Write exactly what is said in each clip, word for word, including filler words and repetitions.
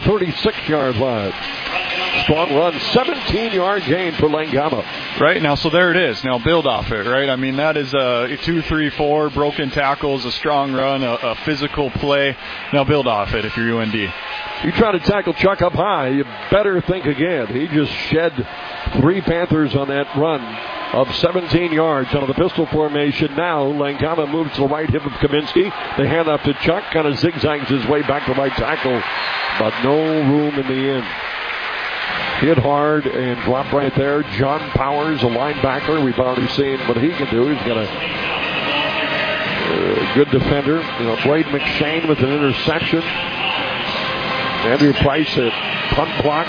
thirty-six-yard line. Strong run, seventeen-yard gain for Langama. Right, now, so there it is. Now build off it, right? I mean, that is a two, three, four, broken tackles, a strong run, a, a physical play. Now build off it if you're U N D. You try to tackle Chuck up high, you better think again. He just shed three Panthers on that run of seventeen yards out of the pistol formation. Now Langama moves to the right hip of Kaminsky. They hand off to Chuck, kind of zigzags his way back to right tackle, but no room in the end. Hit hard and dropped right there. John Powers, a linebacker. We've already seen what he can do. He's got a uh, good defender. You know, Blade McShane with an interception. Andrew Price at punt block.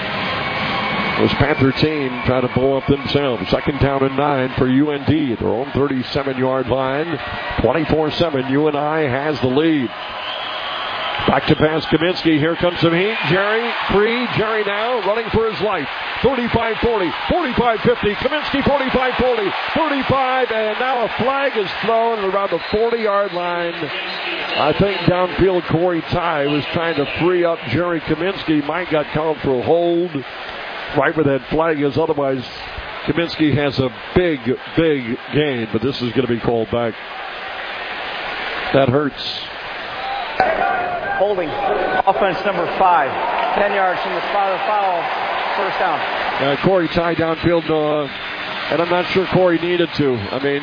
This Panther team trying to blow up themselves. Second down and nine for U N D. Their own thirty-seven-yard line. twenty-four seven. U N I has the lead. Back to pass Kaminsky. Here comes some heat. Jerry free. Jerry now running for his life. thirty-five forty. forty-five fifty. Kaminsky forty-five forty. thirty-five. And now a flag is thrown around the forty-yard line. I think downfield Corey Ty was trying to free up Jerry Kaminsky. Mike got called for a hold right where that flag is. Otherwise, Kaminsky has a big, big gain. But this is going to be called back. That hurts. Holding offense number five. Ten yards from the spot of the foul. First down. Uh, Corey Ty downfield, uh, and I'm not sure Corey needed to. I mean,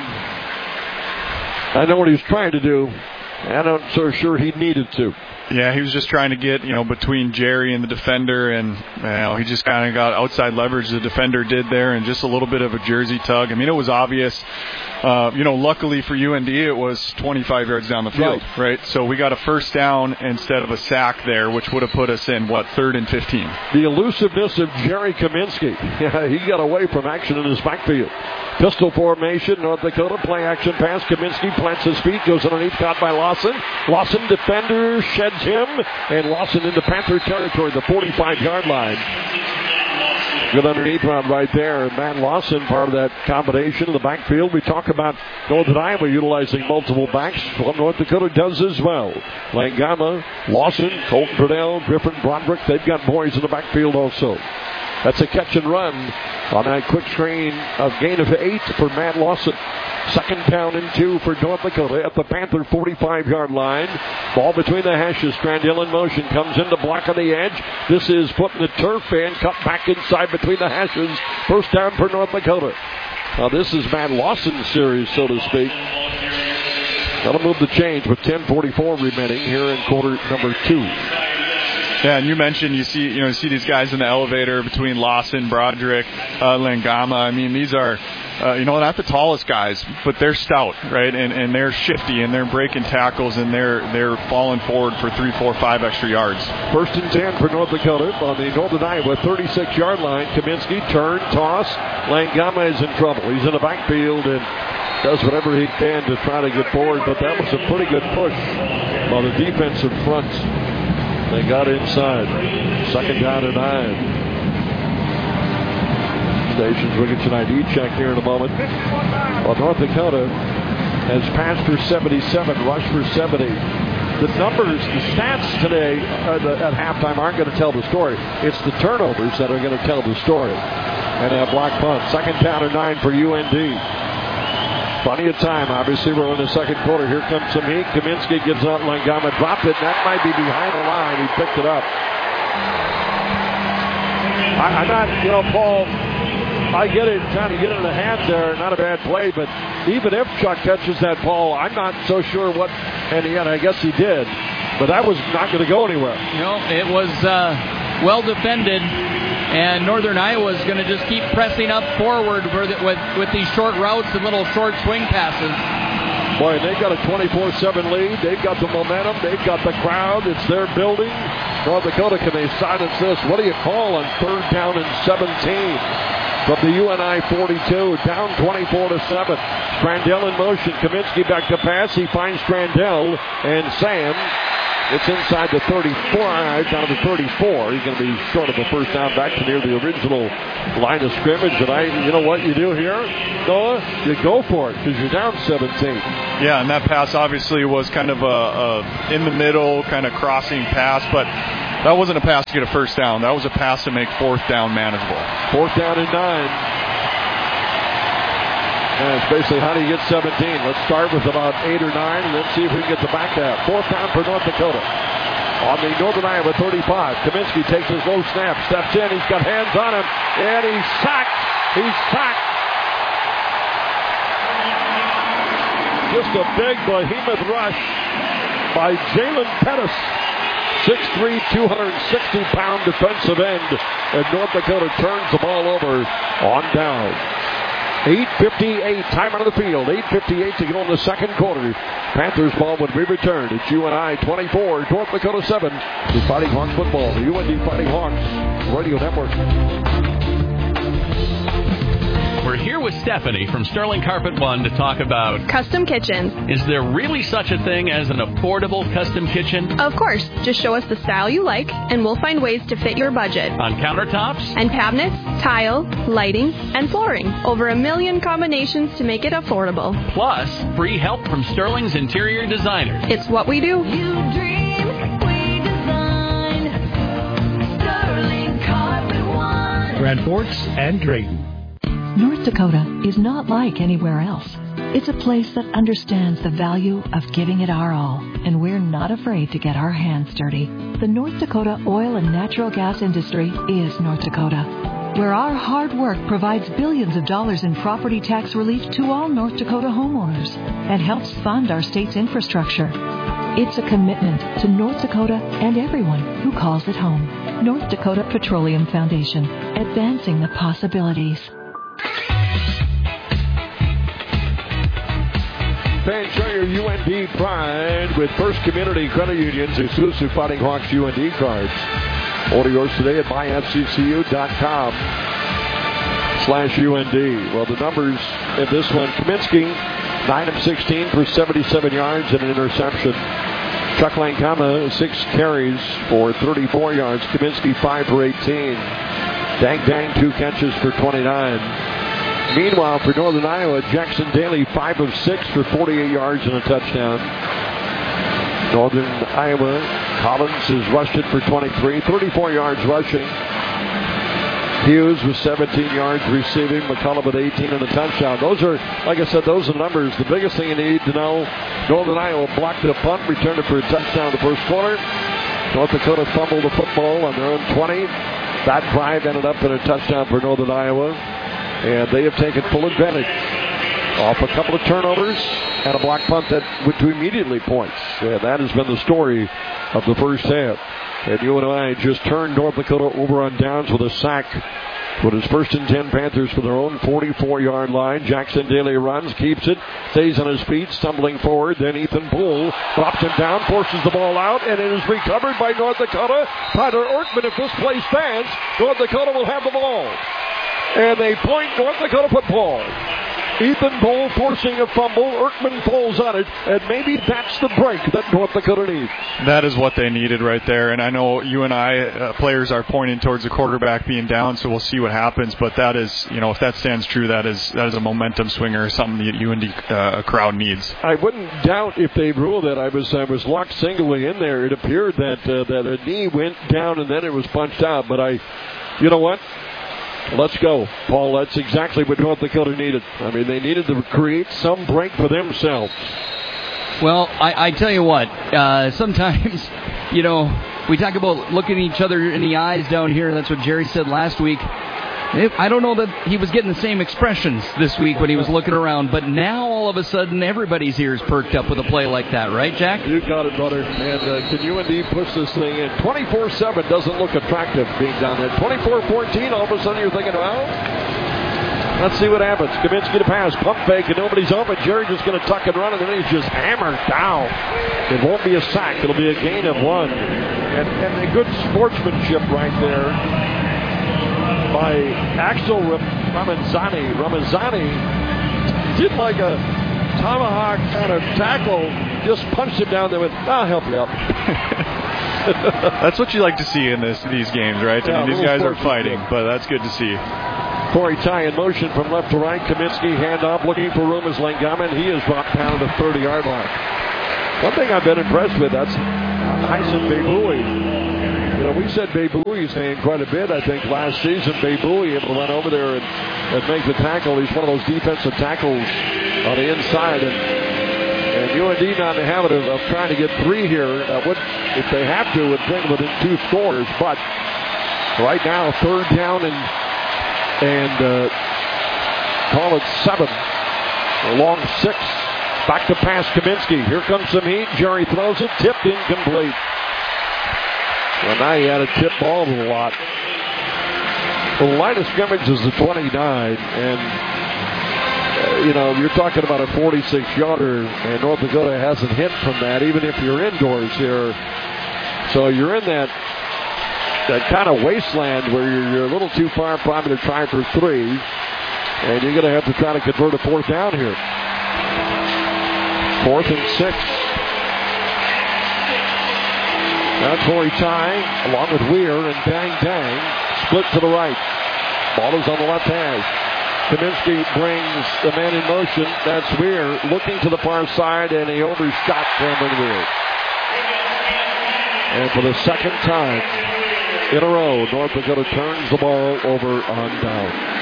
I know what he was trying to do. I'm not so sure he needed to. Yeah, he was just trying to get, you know, between Jerry and the defender, and, you know, he just kind of got outside leverage the defender did there, and just a little bit of a jersey tug. I mean, it was obvious. Uh, you know, luckily for U N D, it was twenty-five yards down the field, right. right? So we got a first down instead of a sack there, which would have put us in, what, third and fifteen. The elusiveness of Jerry Kaminsky. Yeah, he got away from action in his backfield. Pistol formation, North Dakota, play action pass. Kaminsky plants his feet, goes underneath, caught by Lawson. Lawson, defender, sheds him, and Lawson into Panther territory, the forty-five-yard line. Good underneath round right there. Matt Lawson, part of that combination in the backfield. We talk about Northern Iowa utilizing multiple backs. Well, North Dakota does as well. Langama, Lawson, Colton Purnell, Griffin Broderick. They've got boys in the backfield also. That's a catch and run on that quick screen of gain of eight for Matt Lawson. Second down and two for North Dakota at the Panther forty-five-yard line. Ball between the hashes. Strandell in motion. Comes in to block on the edge. This is put in the turf and cut back inside between the hashes. First down for North Dakota. Now this is Matt Lawson's series, so to speak. That'll move the change with ten forty-four remaining here in quarter number two. Yeah, and you mentioned you see you know you see these guys in the elevator between Lawson, Broderick, uh, Langama. I mean, these are uh, you know not the tallest guys, but they're stout, right? And and they're shifty and they're breaking tackles and they're they're falling forward for three, four, five extra yards. First and ten for North Dakota on the Northern Iowa thirty-six-yard line. Kaminsky turn, toss. Langama is in trouble. He's in the backfield and does whatever he can to try to get forward, but that was a pretty good push by the defensive front. They got inside. Second down and nine. Stations will get an I D check here in a moment. Well, North Dakota has passed for seventy-seven, rushed for seventy. The numbers, the stats today uh, the, at halftime aren't going to tell the story. It's the turnovers that are going to tell the story. And a block punt. Second down and nine for U N D. Plenty of time. Obviously, we're in the second quarter. Here comes some heat. Kaminsky gives out. Langama dropped it. That might be behind the line. He picked it up. I, I'm not, you know, Paul, I get it. Trying to get it in the hands there. Not a bad play. But even if Chuck catches that ball, I'm not so sure what, and yet I guess he did. But that was not going to go anywhere. You know, it was uh, well defended. And Northern Iowa is going to just keep pressing up forward with, with, with these short routes and little short swing passes. Boy, they've got a twenty-four seven lead. They've got the momentum. They've got the crowd. It's their building. North Dakota, can they silence this? What do you call on third down and seventeen? From the U N I forty-two, down twenty-four to seven. Strandell in motion. Kaminsky back to pass. He finds Strandell and Sam. It's inside the thirty-five, down to the thirty-four. He's going to be short of a first down back to near the original line of scrimmage. And I, you know what you do here, Noah? You go for it because you're down seventeen. Yeah, and that pass obviously was kind of a, a in the middle, kind of crossing pass. But that wasn't a pass to get a first down. That was a pass to make fourth down manageable. Fourth down and nine. And it's basically how do you get seventeen? Let's start with about eight or nine and then see if we can get the back half. Fourth down for North Dakota. On the Northern Iowa thirty-five. Kaminsky takes his low snap, steps in, he's got hands on him, and he's sacked. He's sacked. Just a big behemoth rush by Jalen Pettis. six three, two hundred sixty pound defensive end. And North Dakota turns the ball over on down. eight fifty-eight, time out of the field. eight fifty-eight to go in the second quarter. Panthers ball when we return. It's U N I twenty-four, North Dakota seven. The Fighting Hawks football. The U N D Fighting Hawks Radio Network. We're here with Stephanie from Sterling Carpet One to talk about custom kitchens. Is there really such a thing as an affordable custom kitchen? Of course. Just show us the style you like, and we'll find ways to fit your budget. On countertops? And cabinets, tile, lighting, and flooring. Over a million combinations to make it affordable. Plus, free help from Sterling's interior designers. It's what we do. You dream, we design. Sterling Carpet One. Grand Forks and Drayton. North Dakota is not like anywhere else. It's a place that understands the value of giving it our all, and we're not afraid to get our hands dirty. The North Dakota oil and natural gas industry is North Dakota, where our hard work provides billions of dollars in property tax relief to all North Dakota homeowners and helps fund our state's infrastructure. It's a commitment to North Dakota and everyone who calls it home. North Dakota Petroleum Foundation, advancing the possibilities. Fans, show your U N D pride with First Community Credit Union's exclusive Fighting Hawks U N D cards. Order yours today at my f c c u dot com slash U N D. Well, the numbers in this one, Kaminsky, nine of sixteen for seventy-seven yards and an interception. Chuck Lankama, six carries for thirty-four yards. Kaminsky, five for eighteen. Dang Dang, two catches for twenty-nine. Meanwhile, for Northern Iowa, Jackson Daly, five of six for forty-eight yards and a touchdown. Northern Iowa, Collins has rushed it for twenty-three, thirty-four yards rushing. Hughes with seventeen yards receiving. McCullough with eighteen and a touchdown. Those are, like I said, those are numbers. The biggest thing you need to know, Northern Iowa blocked the punt, returned it for a touchdown in the first quarter. North Dakota fumbled the football on their own twenty. That drive ended up in a touchdown for Northern Iowa. And they have taken full advantage off a couple of turnovers and a block punt that went to immediately points. And that has been the story of the first half. And U N I just turned North Dakota over on downs with a sack. With his first and ten, Panthers for their own forty-four-yard line. Jackson Daly runs, keeps it, stays on his feet, stumbling forward. Then Ethan Poole drops him down, forces the ball out, and it is recovered by North Dakota. Tyler Erkman, if this play stands, North Dakota will have the ball. And they point North Dakota football. Ethan Poole forcing a fumble. Erkman falls on it. And maybe that's the break that North Dakota needs. That is what they needed right there. And I know U N I uh, players are pointing towards the quarterback being down, so we'll see what happens. But that is, you know, if that stands true, that is that is a momentum swinger, something the U N D uh, crowd needs. I wouldn't doubt if they ruled that. I was I was locked singly in there. It appeared that uh, that a knee went down and then it was punched out. But I, you know what? Let's go, Paul. That's exactly what North Dakota needed. I mean, they needed to create some break for themselves. Well, I, I tell you what, uh, sometimes, you know, we talk about looking each other in the eyes down here. That's what Jerry said last week. I don't know that he was getting the same expressions this week when he was looking around, but now all of a sudden everybody's ears perked up with a play like that, right, Jack? You got it, brother. And uh, can U N D push this thing in? twenty-four seven doesn't look attractive being down there. twenty-four fourteen, all of a sudden you're thinking, well, let's see what happens. Kaminsky to pass, pump fake, and nobody's open. Jerry just going to tuck and run, and then he's just hammered down. It won't be a sack. It'll be a gain of one. And, and a good sportsmanship right there by Axel Ramazani. Ramazani did like a tomahawk kind of tackle, just punched him down there with, I'll help you up. That's what you like to see in this these games, right? Yeah, I mean, these guys are fighting, but that's good to see. Corey Ty in motion from left to right. Kaminsky handoff looking for room as Langama. He is dropped down to the thirty-yard line. One thing I've been impressed with, that's Hyson Beglui. You know, we said Babe Bowie saying quite a bit, I think, last season. Babe Bowie able to run over there and, and make the tackle. He's one of those defensive tackles on the inside. And, and U N D not in the habit of, of trying to get three here. Uh, would, if they have to, would bring them within two scores. But right now, third down and, and uh, call it seven. A long six. Back to pass Kaminsky. Here comes some heat. Jerry throws it. Tipped incomplete. Well, now he had a tip ball a lot. The line of scrimmage is the twenty-nine. And, uh, you know, you're talking about a forty-six yarder. And North Dakota hasn't hit from that, even if you're indoors here. So you're in that that kind of wasteland where you're, you're a little too far probably to try for three. And you're going to have to try to convert a fourth down here. Fourth and six. Now Corey Ty, along with Weir and Dang Dang, split to the right. Ball is on the left hash. Kaminsky brings the man in motion. That's Weir looking to the far side, and he overshot Cameron Weir. And for the second time in a row, North Dakota turns the ball over on down.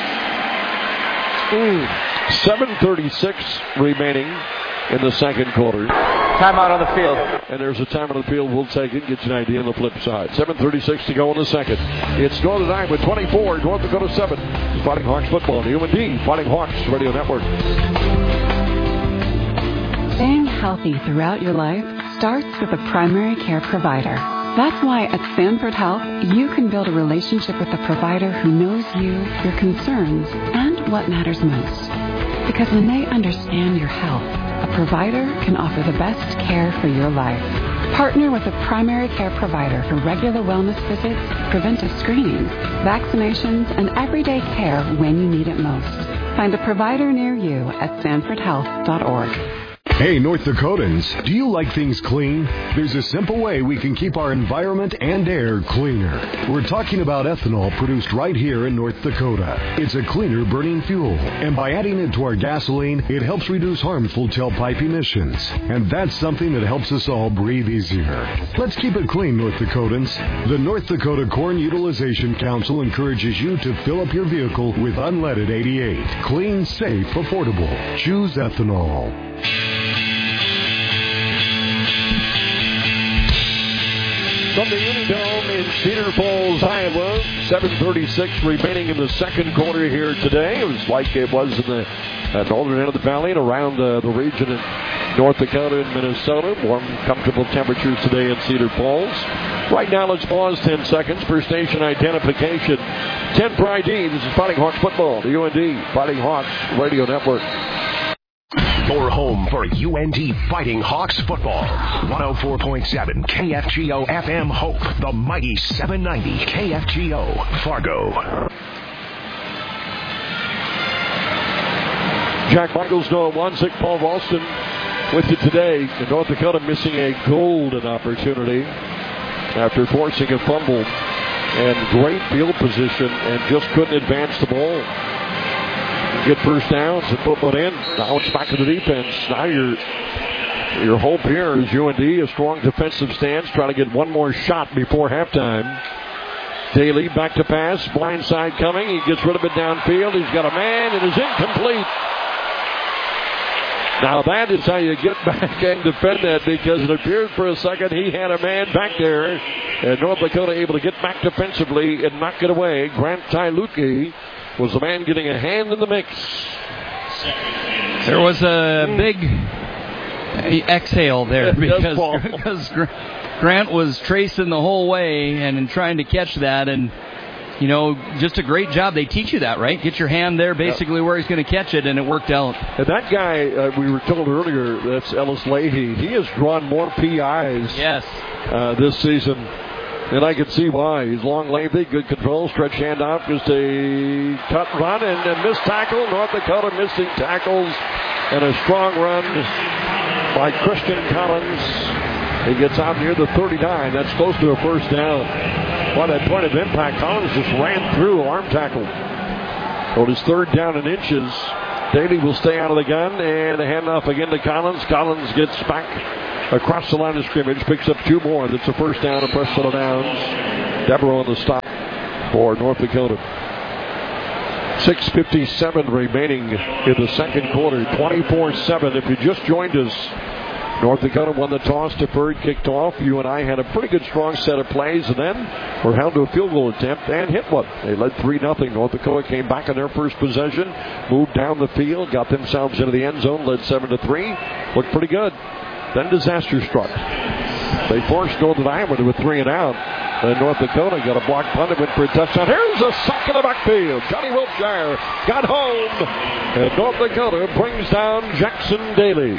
seven thirty-six remaining in the second quarter. Timeout on the field. And there's a timeout on the field. We'll take it. Get you an idea on the flip side. seven thirty-six to go in the second. It's Northern Iowa twenty-four, North Dakota seven. It's Fighting Hawks football. The U N D Fighting Hawks Radio Network. Staying healthy throughout your life starts with a primary care provider. That's why at Sanford Health, you can build a relationship with a provider who knows you, your concerns, and what matters most. Because when they understand your health, a provider can offer the best care for your life. Partner with a primary care provider for regular wellness visits, preventive screenings, vaccinations, and everyday care when you need it most. Find a provider near you at sanford health dot org. Hey, North Dakotans, do you like things clean? There's a simple way we can keep our environment and air cleaner. We're talking about ethanol produced right here in North Dakota. It's a cleaner burning fuel, and by adding it to our gasoline, it helps reduce harmful tailpipe emissions. And that's something that helps us all breathe easier. Let's keep it clean, North Dakotans. The North Dakota Corn Utilization Council encourages you to fill up your vehicle with unleaded eighty-eight. Clean, safe, affordable. Choose ethanol. From the Unidome in Cedar Falls, Iowa, seven thirty-six remaining in the second quarter here today. It was like it was in the uh, northern end of the valley and around uh, the region in North Dakota and Minnesota. Warm, comfortable temperatures today in Cedar Falls. Right now, let's pause ten seconds for station identification. ten for I D. This is Fighting Hawks football, the U N D Fighting Hawks Radio Network. Your home for U N D Fighting Hawks football. one oh four point seven K F G O F M Hope. The mighty seven ninety K F G O Fargo. Jack Michaels, Noah Wanzik, Paul Ralston with you today. North Dakota missing a golden opportunity after forcing a fumble and great field position and just couldn't advance the ball. Get first downs and put one in. Now it's back to the defense. Now your your hope here is U N D, a strong defensive stance, trying to get one more shot before halftime. Daly back to pass. Blind side coming. He gets rid of it downfield. He's got a man. It is incomplete. Now that is how you get back and defend that, because it appeared for a second he had a man back there. And North Dakota able to get back defensively and knock it away. Grant Tyluki was the man getting a hand in the mix. There was a big exhale there because, because Grant was tracing the whole way and trying to catch that, and you know, just a great job. They teach you that, right? Get your hand there basically where he's going to catch it, and it worked out. And that guy, uh, we were told earlier, that's Ellis Leahy. He has drawn more P Is yes. uh, this season. And I can see why. He's long, lengthy, good control, stretch handoff, just a cut run and a missed tackle. North Dakota missing tackles and a strong run by Christian Collins. He gets out near the thirty-nine. That's close to a first down. What a point of impact. Collins just ran through, arm tackle. On his third down in inches, Daly will stay out of the gun, and a handoff again to Collins. Collins gets back across the line of scrimmage, picks up two more. That's a first down, a first set of downs. Devereaux on the stop for North Dakota. six fifty-seven remaining in the second quarter. twenty-four seven. If you just joined us, North Dakota won the toss, deferred, kicked off. You and I had a pretty good, strong set of plays, and then were held to a field goal attempt and hit one. They led three nothing. North Dakota came back in their first possession, moved down the field, got themselves into the end zone, led seven to three. Looked pretty good. Then disaster struck. They forced Northern Iowa to a three and out. And North Dakota got a blocked punt and went for a touchdown. Here's a sack in the backfield. Johnny Wiltshire got home. And North Dakota brings down Jackson Daly.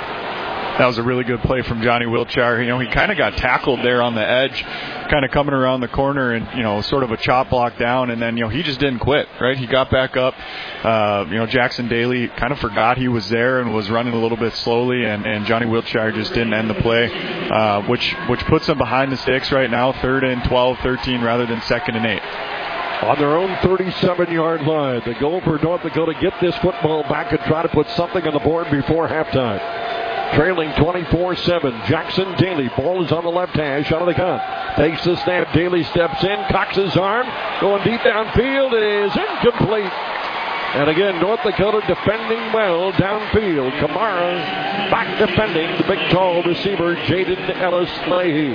That was a really good play from Johnny Wiltshire. You know, he kind of got tackled there on the edge, kind of coming around the corner and, you know, sort of a chop block down. And then, you know, he just didn't quit, right? He got back up. Uh, you know, Jackson Daly kind of forgot he was there and was running a little bit slowly. And, and Johnny Wiltshire just didn't end the play, uh, which, which puts them behind the sticks right now, third and twelve, thirteen rather than second and eight. On their own thirty-seven-yard line, the goal for North Dakota, get this football back and try to put something on the board before halftime. Trailing twenty-four seven. Jackson Daly. Ball is on the left hash out of the gun. Takes the snap. Daly steps in. Cocks his arm. Going deep downfield. It is incomplete. And again, North Dakota defending well downfield. Kamara back defending the big tall receiver, Jaden Ellis-Leahy.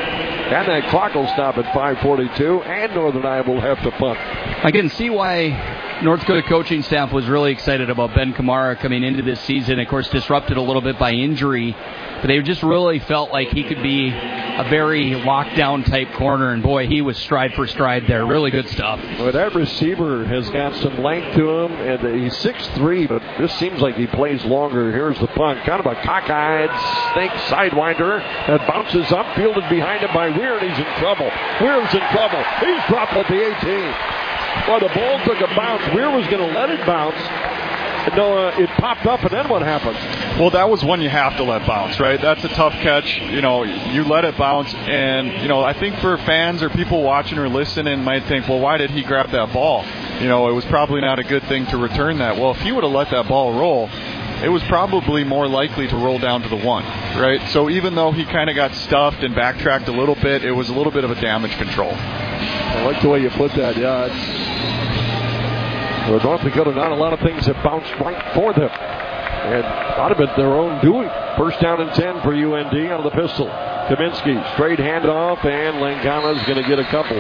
And that clock will stop at five forty-two, and Northern Iowa will have to punt. I can see why North Dakota coaching staff was really excited about Ben Kamara coming into this season. Of course, disrupted a little bit by injury, but they just really felt like he could be a very lockdown type corner, and boy, he was stride for stride there. Really good stuff. Well, that receiver has got some length to him, and he's six three, but this seems like he plays longer. Here's the punt. Kind of a cockeyed snake sidewinder that bounces up, fielded behind him by Weir, and he's in trouble. Weir's in trouble. He's dropped at the eighteen. Well, the ball took a bounce. Weir was going to let it bounce. No, uh, it popped up, and then what happened? Well, that was one you have to let bounce, right? That's a tough catch. You know, you let it bounce, and, you know, I think for fans or people watching or listening might think, well, why did he grab that ball? You know, it was probably not a good thing to return that. Well, if he would have let that ball roll, it was probably more likely to roll down to the one, right? So even though he kind of got stuffed and backtracked a little bit, it was a little bit of a damage control. I like the way you put that. Yeah, it's... Well, North Dakota, not a lot of things have bounced right for them. And a lot of it their own doing. First down and ten for U N D out of the pistol. Kaminsky, straight handoff, and Langana's going to get a couple.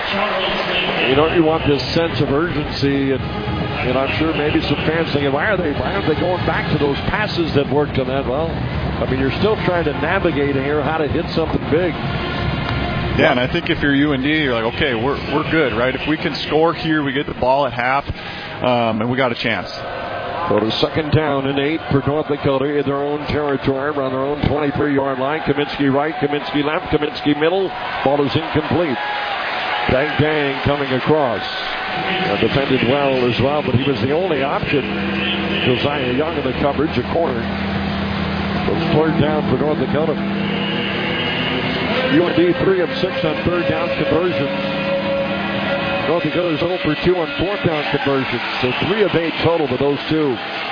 You know, you want this sense of urgency, and, and I'm sure maybe some fans thinking, why are they why aren't they going back to those passes that worked on that? Well, I mean, you're still trying to navigate here how to hit something big. Yeah, and I think if you're U N D, you're like, okay, we're we're good, right? If we can score here, we get the ball at half, um, and we got a chance. So the second down and eight for North Dakota in their own territory, around their own twenty-three-yard line. Kaminsky right, Kaminsky left, Kaminsky middle. Ball is incomplete. Dang Dang coming across. Uh, defended well as well, but he was the only option. Josiah Young in the coverage, a corner. So it's third down for North Dakota. U N D three of six on third down conversions. North Dakota's zero for two on fourth down conversions. So three of eight total with those two.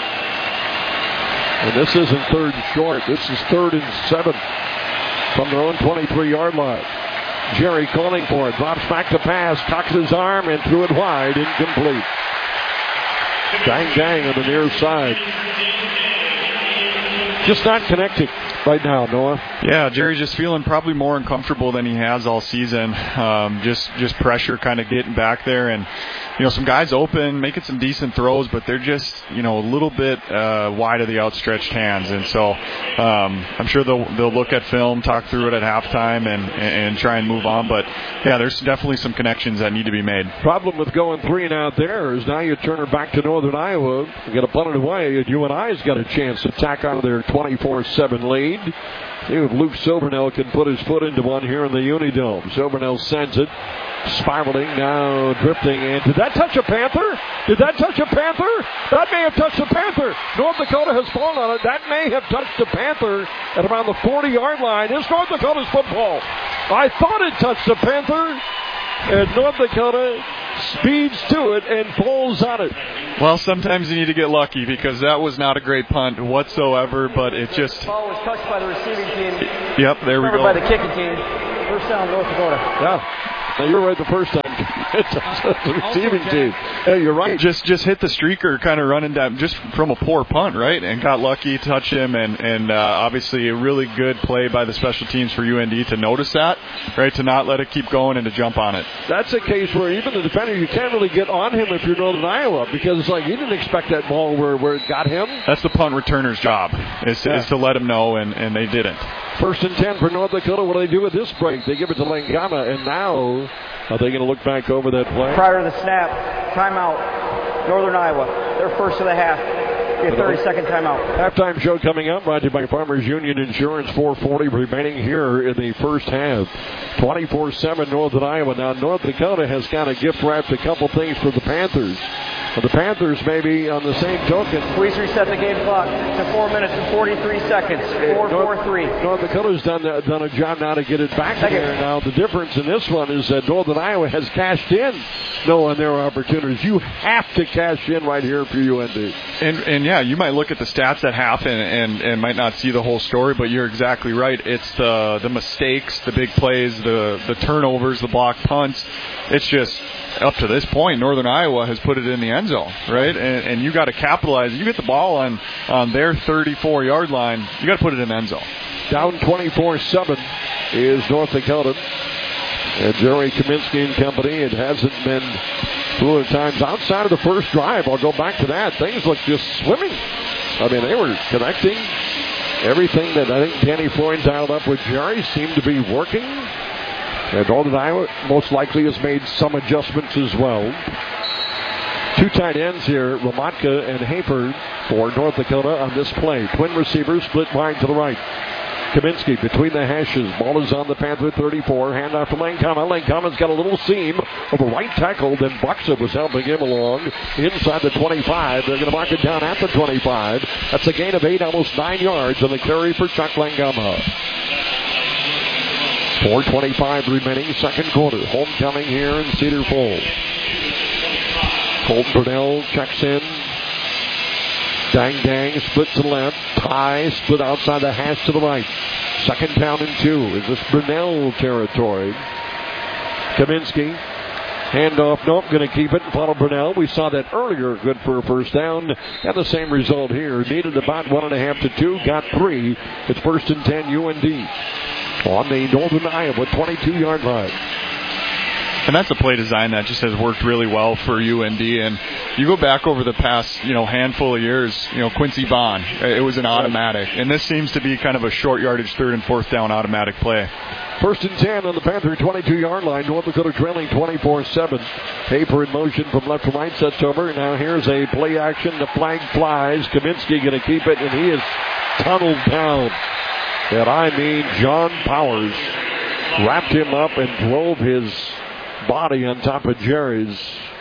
And this isn't third and short. This is third and seven from their own twenty-three-yard line. Jerry calling for it. Drops back to pass. Cocks his arm and threw it wide. Incomplete. Dang Dang on the near side. Just not connecting right now, Noah. Yeah, Jerry's just feeling probably more uncomfortable than he has all season. Um, just just pressure kind of getting back there. And, you know, some guys open, making some decent throws, but they're just, you know, a little bit uh, wide of the outstretched hands. And so um, I'm sure they'll they'll look at film, talk through it at halftime, and, and try and move on. But, yeah, there's definitely some connections that need to be made. Problem with going three and out there is now you turn it back to Northern Iowa, get a punt away, and U N I's got a chance to tack on their twenty-four seven lead. See if Luke Silvernail can put his foot into one here in the Unidome. Silvernail sends it. Spiraling, now drifting. And did that touch a Panther? Did that touch a Panther? That may have touched a Panther. North Dakota has fallen on it. That may have touched a Panther at around the forty-yard line. It's North Dakota's football. I thought it touched a Panther. And North Dakota speeds to it and falls on it. Well, sometimes you need to get lucky because that was not a great punt whatsoever, but it just... The ball was touched by the receiving team. Yep, there we go. by the kicking team. First down, North Dakota. Yeah. Now, you're right the first time. It's the receiving team. Yeah, you're right. Just just hit the streaker kind of running down just from a poor punt, right? And got lucky, touched him, and, and uh, obviously a really good play by the special teams for U N D to notice that, right? To not let it keep going and to jump on it. That's a case where even the defender, you can't really get on him if you're Northern Iowa because it's like you didn't expect that ball where, where it got him. That's the punt returner's job, is, Yeah. is to let him know, and, and they didn't. First and ten for North Dakota. What do they do with this break? They give it to Langama, and now are they going to look back over that play? Prior to the snap, timeout, Northern Iowa. They're first of the half. Get a thirty-second timeout. Halftime show coming up, brought to you by Farmers Union Insurance. four forty remaining here in the first half. twenty-four seven Northern Iowa. Now, North Dakota has kind of gift-wrapped a couple things for the Panthers. But the Panthers maybe on the same token. Please reset the game clock to four minutes and forty-three seconds. four four three. North Dakota's done, done a job now to get it back Second. there. Now, the difference in this one is that Northern Iowa has cashed in knowing there are opportunities. You have to cash in right here for U N D. And, and yeah, you might look at the stats at half and, and, and might not see the whole story, but you're exactly right. It's the the mistakes, the big plays, the, the turnovers, the blocked punts. It's just up to this point, Northern Iowa has put it in the end zone, right? And, and you got to capitalize. You get the ball on, on their thirty-four yard line, you got to put it in the end zone. Down twenty-four seven is North Dakota. And Jerry Kaminsky and company, it hasn't been fluid times outside of the first drive. I'll go back to that. Things look just swimming. I mean, they were connecting. Everything that I think Danny Floyd dialed up with Jerry seemed to be working. And Northern Iowa most likely has made some adjustments as well. Two tight ends here, Ramatka and Hafer for North Dakota on this play. Twin receivers split wide to the right. Kaminsky between the hashes. Ball is on the Panther thirty-four. Handoff to Langkama. Langkama's got a little seam over right tackle. Then Buxa was helping him along inside the twenty-five. They're going to mark it down at the twenty-five. That's a gain of eight, almost nine yards on the carry for Chuck Langama. four twenty-five remaining, second quarter. Homecoming here in Cedar Falls. Colton Burnell checks in. Dang Dang split to the left. Ty split outside the hash to the right. Second down and two. Is this Burnell territory? Kaminsky. Handoff. Nope. Going to keep it and follow Burnell. We saw that earlier. Good for a first down. And the same result here. Needed about one and a half to two. Got three. It's first and ten U N D. On the Northern Iowa twenty-two yard line. And that's a play design that just has worked really well for U N D. And you go back over the past, you know, handful of years, you know, Quincy Vaughn, it was an automatic. And this seems to be kind of a short yardage third and fourth down automatic play. First and ten on the Panther twenty-two yard line. North Dakota trailing twenty-four seven. Paper in motion from left to right. Sets over. Now here's a play action. The flag flies. Kaminsky going to keep it, and he is tunneled down. And I mean, John Powers wrapped him up and drove his body on top of Jerry's.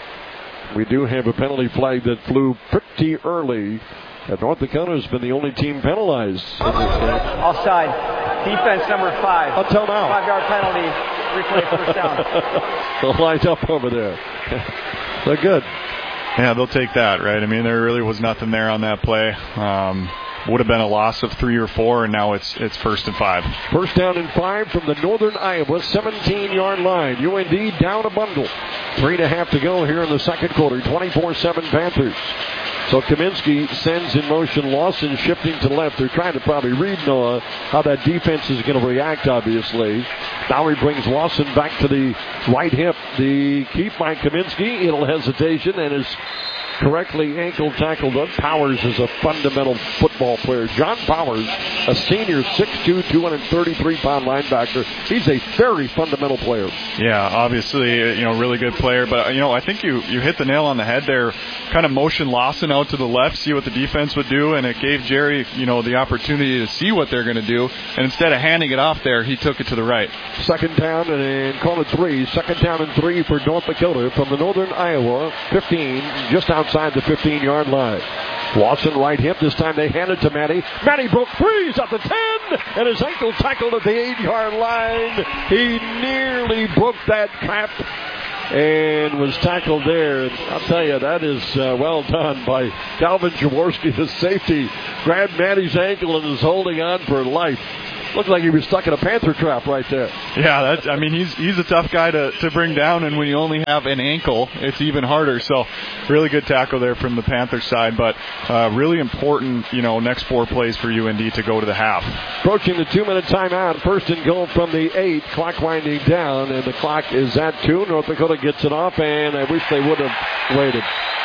We do have a penalty flag that flew pretty early. And North Dakota has been the only team penalized in this game. Offside. Defense number five. Until now. Five-yard penalty. Replay first down. They'll line up over there. They're good. Yeah, they'll take that, right? I mean, there really was nothing there on that play. Um, would have been a loss of three or four, and now it's it's first and five. First down and five from the Northern Iowa seventeen yard line. U N D down a bundle. Three and a half to go here in the second quarter. twenty-four seven Panthers. So Kaminsky sends in motion Lawson shifting to left. They're trying to probably read, Noah, how that defense is going to react, obviously. Now he brings Lawson back to the right hip. The keep by Kaminsky. It'll hesitation and is correctly ankle tackled up. Powers is a fundamental football player. John Powers, a senior, six two, two hundred thirty-three pound linebacker. He's a very fundamental player. Yeah, obviously, you know, really good player. But, you know, I think you, you hit the nail on the head there. Kind of motion Lawson out to the left, see what the defense would do, and it gave Jerry, you know, the opportunity to see what they're going to do. And instead of handing it off there, he took it to the right. Second down and call it three. Second down and three for North Dakota from the Northern Iowa fifteen, just outside the fifteen yard line. Lawson right hip. This time they hand it to Matty. Matty broke free. He's at the ten. And his ankle tackled at the eight yard line. He nearly broke that cap and was tackled there. I'll tell you, that is uh, well done by Calvin Jaworski, the safety. Grabbed Matty's ankle and is holding on for life. Looked like he was stuck in a panther trap right there. Yeah, that's, I mean, he's he's a tough guy to, to bring down, and when you only have an ankle, it's even harder. So really good tackle there from the Panther side, but uh, really important, you know, next four plays for U N D to go to the half. Approaching the two-minute timeout, first and goal from the eight, clock winding down, and the clock is at two. North Dakota gets it off, and I wish they would have waited.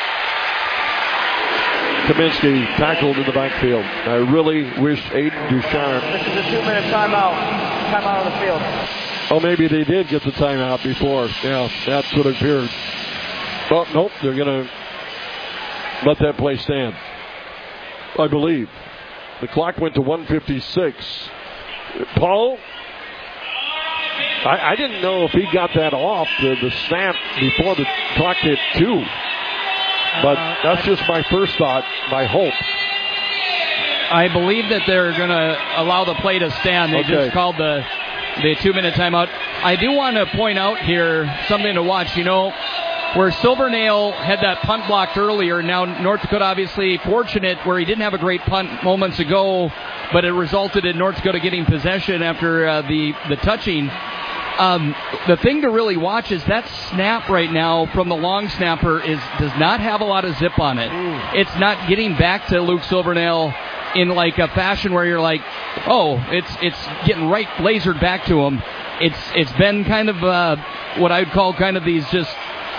Kaminsky tackled in the backfield. I really wish Aiden Ducharme. This is a two-minute timeout. Timeout on the field. Oh, maybe they did get the timeout before. Yeah, that's what it appeared. Well, nope, they're going to let that play stand, I believe. The clock went to one fifty-six. Paul, I, I didn't know if he got that off, the, the snap, before the clock hit two. But that's just my first thought, my hope. I believe that they're going to allow the play to stand. They Okay. just called the the two-minute timeout. I do want to point out here something to watch. You know, where Silvernail had that punt blocked earlier, now North Dakota obviously fortunate where he didn't have a great punt moments ago, but it resulted in North Dakota getting possession after uh, the, the touching. Um, the thing to really watch is that snap right now from the long snapper is does not have a lot of zip on it. Mm. It's not getting back to Luke Silvernail in like a fashion where you're like, oh, it's it's getting right lasered back to him. It's it's been kind of uh, what I would call kind of these just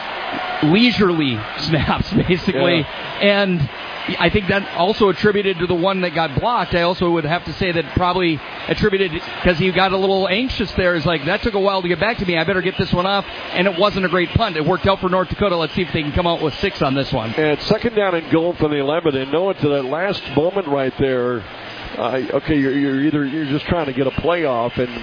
leisurely snaps, basically, Yeah. and I think that also attributed to the one that got blocked. I also would have to say that probably attributed because he got a little anxious there. It's like, that took a while to get back to me. I better get this one off. And it wasn't a great punt. It worked out for North Dakota. Let's see if they can come out with six on this one. And second down and goal from the eleven. And know it to that last moment right there. Uh, okay, you're, you're either you're just trying to get a play off, and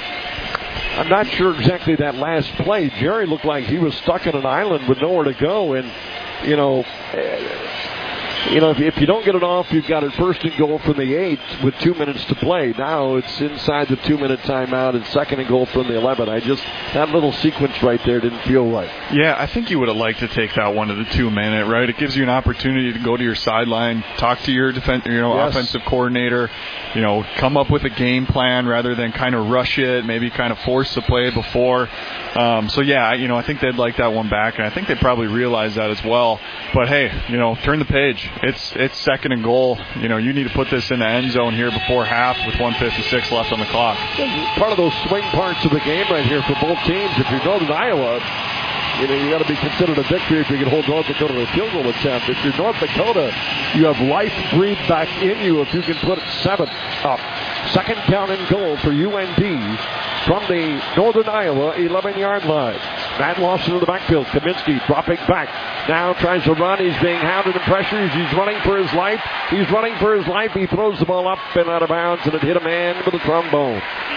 I'm not sure exactly that last play. Jerry looked like he was stuck on an island with nowhere to go, and you know. Uh, You know, if, if you don't get it off, you've got it first and goal from the eight with two minutes to play. Now it's inside the two-minute timeout and second and goal from the eleven. I just, that little sequence right there didn't feel right. Yeah, I think you would have liked to take that one to the two-minute, right? It gives you an opportunity to go to your sideline, talk to your defense, you know, Yes. offensive coordinator, you know, come up with a game plan rather than kind of rush it, maybe kind of force the play before. Um, so, yeah, you know, I think they'd like that one back, and I think they probably realize that as well. But, hey, you know, turn the page. It's it's second and goal. You know, you need to put this in the end zone here before half with one fifty-six left on the clock. Part of those swing parts of the game right here for both teams. If you're Northern Iowa, you know, you got to be considered a victory if you can hold North Dakota to a field goal attempt. If you're North Dakota, you have life breathed back in you if you can put seven up. Second down and goal for U N D from the Northern Iowa eleven-yard line. Matt Lawson in the backfield. Kaminsky dropping back. Now tries to run. He's being hounded and pressured. He's running for his life. He's running for his life. He throws the ball up and out of bounds, and it hit a man with a trombone.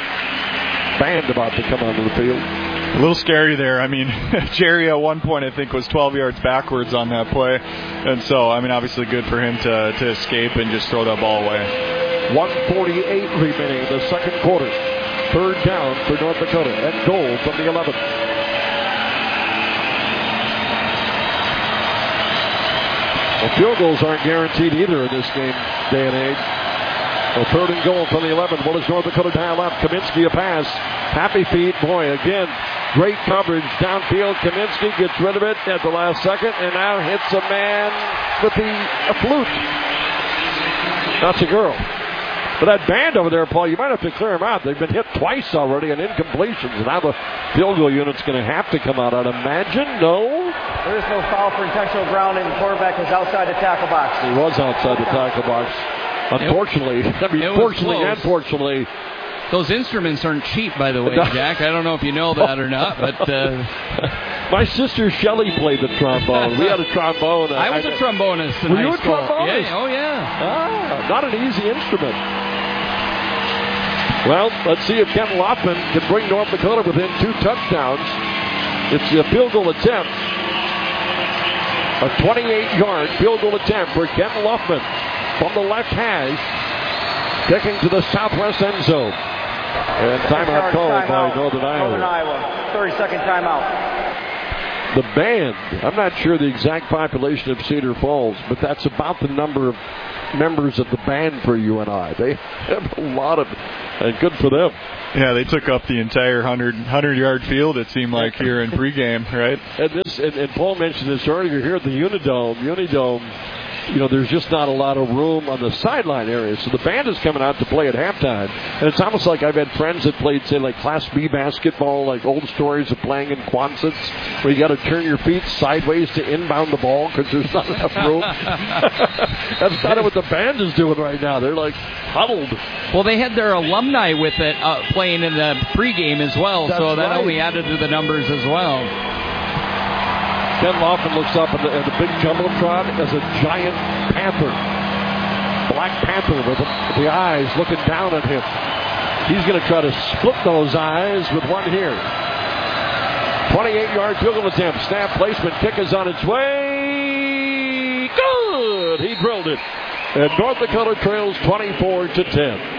Band about to come onto the field. A little scary there. I mean, Jerry at one point I think was twelve yards backwards on that play. And so, I mean, obviously good for him to, to escape and just throw that ball away. one forty-eight remaining in the second quarter. Third down for North Dakota and goal from the eleven. Well, field goals aren't guaranteed either in this game, day and age. Well, third and goal from the eleven. What does North Dakota dial up? Kaminsky a pass. Happy feet. Boy, again, great coverage downfield. Kaminsky gets rid of it at the last second and now hits a man with the a flute. That's a girl. But that band over there, Paul, you might have to clear them out. They've been hit twice already on incompletions. Now the field goal unit's going to have to come out, I'd imagine. No? There is no foul for intentional grounding. The quarterback was outside the tackle box. He was outside the tackle box. Unfortunately, I mean, fortunately and fortunately. Those instruments aren't cheap, by the way, Jack. I don't know if you know that or not, but uh... my sister Shelley played the trombone. We had a trombone. I was I, a trombonist in were high you a school. trombonist? Yeah, oh yeah. Ah, not an easy instrument. Well, let's see if Kent Loffman can bring North Dakota within two touchdowns. It's a field goal attempt. A twenty-eight-yard field goal attempt for Kent Loffman from the left hash, kicking to the southwest end zone. And timeout called by Northern Iowa. Northern Iowa. thirty-second timeout. The band, I'm not sure the exact population of Cedar Falls, but that's about the number of members of the band for U N I. They have a lot of, and good for them. Yeah, they took up the entire one hundred, one hundred-yard field, it seemed like, here in pregame, right? And this, and, and Paul mentioned this earlier here at the Unidome. Unidome, you know, there's just not a lot of room on the sideline area. So the band is coming out to play at halftime. And it's almost like I've had friends that played, say, like Class B basketball, like old stories of playing in Quonsets, where you got to turn your feet sideways to inbound the ball because there's not enough room. That's kind of what the band is doing right now. They're like huddled. Well, they had their alumni with it uh, playing in the pregame as well, That's so that right. only added to the numbers as well. Ken Laughlin looks up at the, at the big jumbotron as a giant panther. Black panther with the eyes looking down at him. He's going to try to split those eyes with one here. twenty-eight-yard field goal attempt. Snap placement. Kick is on its way. Good! He drilled it. And North Dakota trails twenty-four to ten.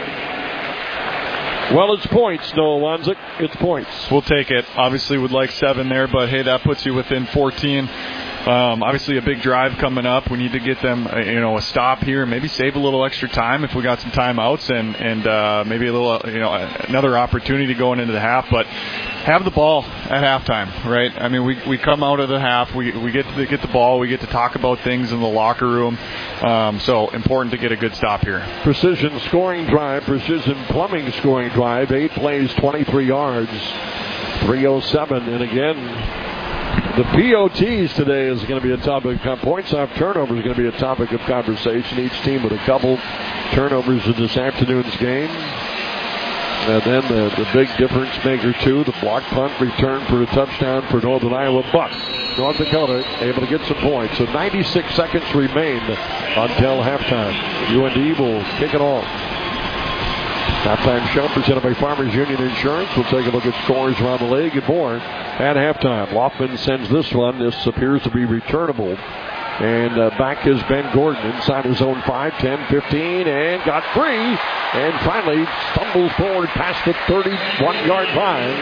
Well, it's points, Noah Wanzik. It's points. We'll take it. Obviously, would like seven there, but hey, that puts you within fourteen. Um, obviously, a big drive coming up. We need to get them, uh, you know, a stop here, and maybe save a little extra time if we got some timeouts, and and uh, maybe a little, uh, you know, another opportunity going into the half. But have the ball at halftime, right? I mean, we we come out of the half, we we get to get the ball, we get to talk about things in the locker room. Um, so important to get a good stop here. Precision scoring drive, precision plumbing scoring drive. Eight plays, twenty-three yards, three oh seven, and again. The P O Ts today is going to be a topic. Points off turnover is going to be a topic of conversation. Each team with a couple turnovers in this afternoon's game. And then the, the big difference maker, too, the block punt return for a touchdown for Northern Iowa. But North Dakota able to get some points. So ninety-six seconds remain until halftime. U N D will kick it off. Halftime show presented by Farmers Union Insurance. We'll take a look at scores around the league and more at halftime. Loftman sends this one. This appears to be returnable. And uh, back is Ben Gordon inside his own five, ten, fifteen, and got free. And finally stumbles forward past the thirty-one-yard line.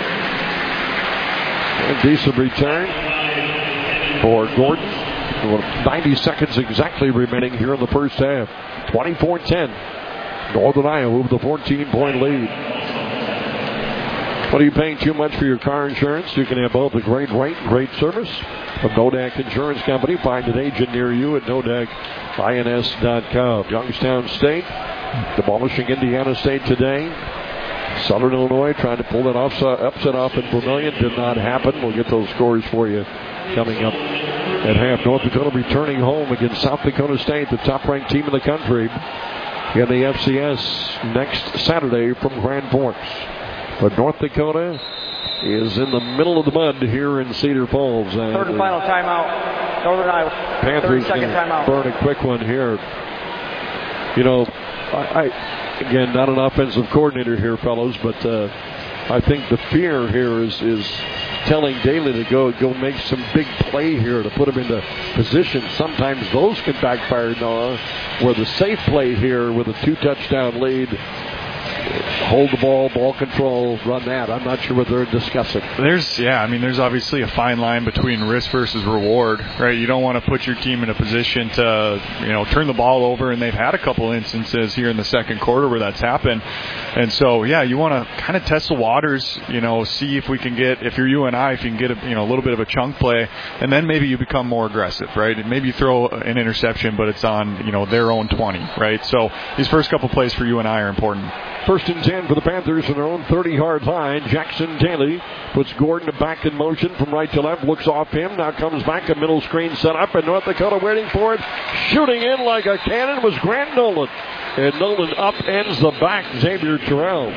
And decent return for Gordon. ninety seconds exactly remaining here in the first half. twenty-four ten. Northern Iowa with a fourteen-point lead. What are you paying too much for your car insurance? You can have both a great rate and great service from Nodak Insurance Company. Find an agent near you at nodak ins dot com. Youngstown State demolishing Indiana State today. Southern Illinois trying to pull that upset off in Vermillion. Did not happen. We'll get those scores for you coming up at half. North Dakota returning home against South Dakota State, the top-ranked team in the country, in the F C S next Saturday from Grand Forks. But North Dakota is in the middle of the mud here in Cedar Falls. And Third and final timeout, Northern Iowa. Panthers thirty-second timeout. burn a quick one here. You know, I, I again, not an offensive coordinator here, fellows, but uh, I think the fear here is is telling Daly to go go make some big play here to put him into position. Sometimes those can backfire, Noah, where the safe play here with a two-touchdown lead, hold the ball, ball control, run that. I'm not sure what they're discussing. There's, yeah, I mean, there's obviously a fine line between risk versus reward, right? You don't want to put your team in a position to, you know, turn the ball over, and they've had a couple instances here in the second quarter where that's happened. And so, yeah, you want to kind of test the waters, you know, see if we can get, if you're U N I, if you can get a, you know, a little bit of a chunk play, and then maybe you become more aggressive, right? And maybe you throw an interception, but it's on, you know, their own twenty, right? So these first couple plays for U N I are important. First and ten for the Panthers in their own thirty-yard line. Jackson Daly puts Gordon back in motion from right to left, looks off him, now comes back, a middle screen set up, and North Dakota waiting for it. Shooting in like a cannon was Grant Nolan. And Nolan upends the back, Xavier Terrell.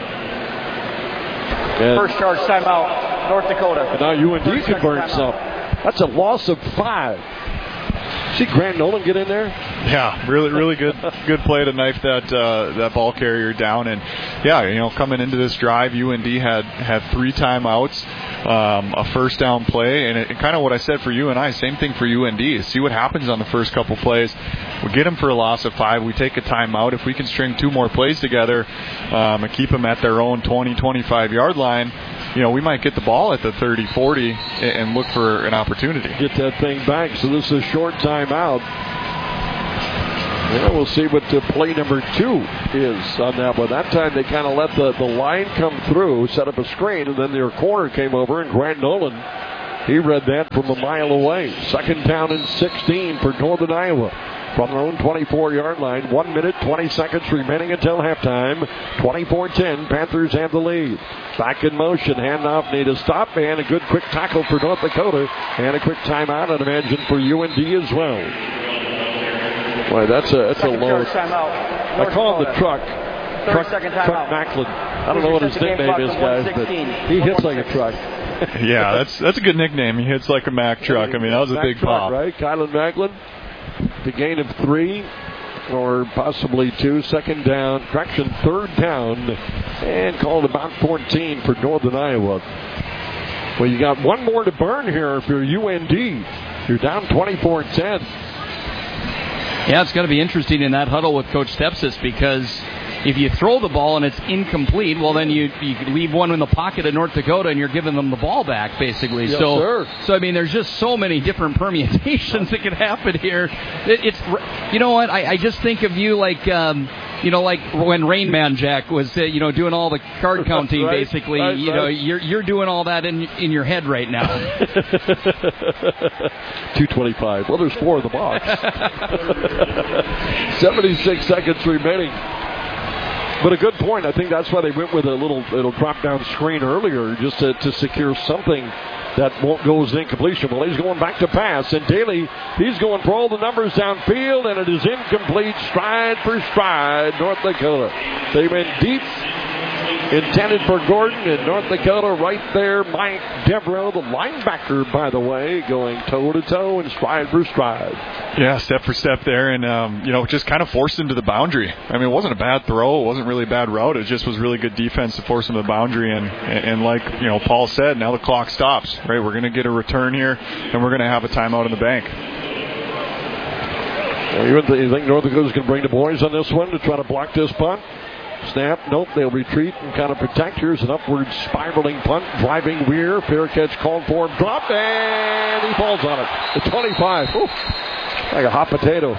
And First charge timeout, North Dakota. And now U N D can burn some. That's a loss of five. See Grant Nolan get in there? Yeah, really, really good, good play to knife that uh, that ball carrier down. And yeah, you know, coming into this drive, U N D had had three timeouts, um, a first down play, and it, kind of what I said for U N I, same thing for U N D. See what happens on the first couple plays. We get them for a loss of five. We take a timeout. If we can string two more plays together um, and keep them at their own twenty, twenty-five yard line, you know, we might get the ball at the thirty, forty and look for an opportunity. Get that thing back. So this is a short timeout. Yeah, we'll see what the play number two is on that one. That time they kind of let the, the line come through, set up a screen, and then their corner came over, and Grant Nolan, he read that from a mile away. Second down and sixteen for Northern Iowa. From their own twenty-four-yard line, one minute, twenty seconds remaining until halftime. twenty-four ten, Panthers have the lead. Back in motion, handoff, need a stop, and a good quick tackle for North Dakota, and a quick timeout, I'd imagine, for U N D as well. Boy, that's a that's second a low. I call him the truck. Third Truck, second truck timeout. Macklin. I don't know what his nickname is, guys, but he hits like a truck. Yeah, that's that's a good nickname. He hits like a Mack truck. I mean, that was a Mack big truck, pop. Right, Kylan Macklin. The gain of three, or possibly two. Second down, correction, third down, and called about fourteen for Northern Iowa. Well, you got one more to burn here if you're U N D. You're down twenty-four ten. Yeah, it's going to be interesting in that huddle with Coach Stepsis, because if you throw the ball and it's incomplete, well, then you, you leave one in the pocket of North Dakota and you're giving them the ball back, basically. Yes, so, sir. so I mean, there's just so many different permutations that can happen here. It, it's, you know what? I, I just think of you like, um, you know, like when Rain Man Jack was, uh, you know, doing all the card counting, right, basically. right, you right. know, you're you're doing all that in in your head right now. two twenty-five. Well, there's four in the box. seventy-six seconds remaining. But a good point. I think that's why they went with a little little drop down screen earlier, just to, to secure something that won't go as incompletion. Well, he's going back to pass, and Daly, he's going for all the numbers downfield, and it is incomplete, stride for stride, North Dakota. They went deep, intended for Gordon, and North Dakota right there. Mike Devereaux, the linebacker, by the way, going toe-to-toe and stride for stride. Yeah, step for step there, and, um, you know, just kind of forced him to the boundary. I mean, it wasn't a bad throw. It wasn't really a bad route. It just was really good defense to force him to the boundary, and, and like, you know, Paul said, now the clock stops, right? We're going to get a return here, and we're going to have a timeout in the bank. Well, you think North Dakota's going to bring the boys on this one to try to block this punt? Snap, nope, they'll retreat and kind of protect. Here's an upward spiraling punt, driving Weir. Fair catch called for him, dropped, and he falls on it. The twenty-five, Ooh, like a hot potato.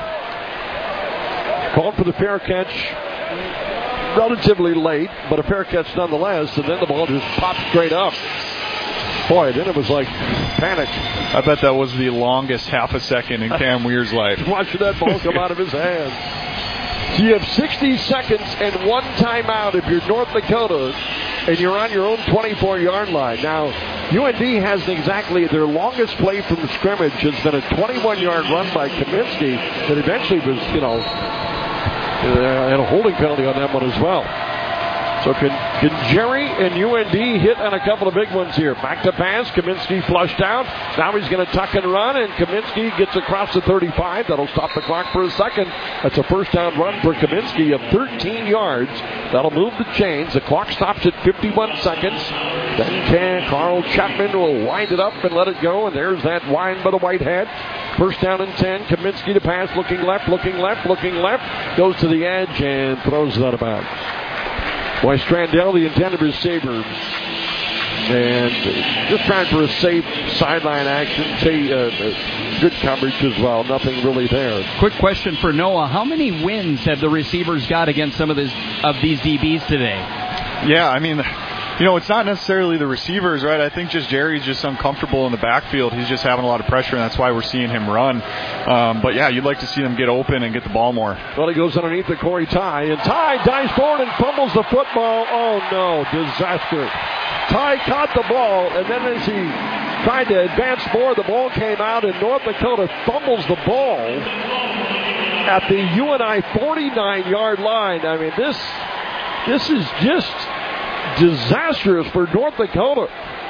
Called for the fair catch relatively late, but a fair catch nonetheless, and then the ball just popped straight up. Boy, then it was like panic. I bet that was the longest half a second in Cam Weir's life. Watching that ball come out of his hands. So you have sixty seconds and one timeout if you're North Dakota, and you're on your own twenty-four-yard line. Now, U N D hasn't exactly, their longest play from scrimmage has been a twenty-one-yard run by Kaminsky that eventually was, you know, uh, had a holding penalty on that one as well. So can, can Jerry and U N D hit on a couple of big ones here? Back to pass, Kaminsky flushed out. Now he's going to tuck and run, and Kaminsky gets across the thirty-five. That'll stop the clock for a second. That's a first down run for Kaminsky of thirteen yards. That'll move the chains. The clock stops at fifty-one seconds. Then can Carl Chapman will wind it up and let it go, and there's that wind by the white hat. First down and ten. Kaminsky to pass, looking left, looking left, looking left. Goes to the edge and throws it out of bounds. Boy, Strandell, the intended receiver, and just trying for a safe sideline action. Say, uh, good coverage as well. Nothing really there. Quick question for Noah. How many wins have the receivers got against some of, this, of these D Bs today? Yeah, I mean, you know, it's not necessarily the receivers, right? I think just Jerry's just uncomfortable in the backfield. He's just having a lot of pressure, and that's why we're seeing him run. Um, but, yeah, you'd like to see them get open and get the ball more. Well, he goes underneath the Corey Ty, and Ty dives forward and fumbles the football. Oh, no, disaster. Ty caught the ball, and then as he tried to advance more, the ball came out, and North Dakota fumbles the ball at the U N I forty-nine-yard line. I mean, this this is just disastrous for North Dakota.